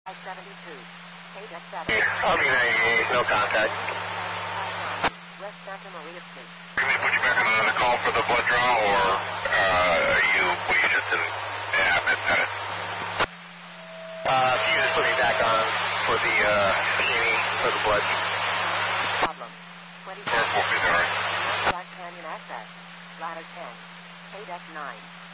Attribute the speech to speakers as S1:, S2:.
S1: I-72. 8X7.
S2: Army 98, no contact.
S1: West Santa Maria Street.
S3: Can we put you back on another call for the blood draw, or were you just in, I missed that.
S2: Can you just put me back on for the, for the blood?
S1: Problem. 24.
S3: Or 450, all right.
S1: Black Canyon access. Ladder 10. 8X9.